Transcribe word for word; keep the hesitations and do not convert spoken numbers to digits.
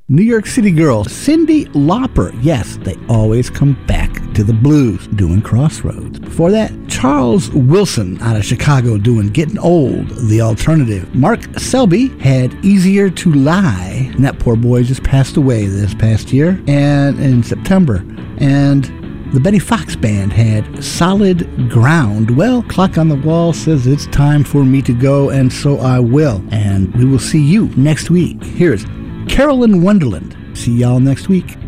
New York City girl Cyndi Lauper. Yes, they always come back to the blues, doing Crossroads. Before that, Charles Wilson out of Chicago doing Getting Old, the alternative. Mark Selby had Easier to Lie, and that poor boy just passed away this past year, and in September. And the Betty Fox Band had Solid Ground. Well, Clock on the Wall says it's time for me to go, and so I will. And we will see you next week. Here's Carolyn Wonderland. See y'all next week.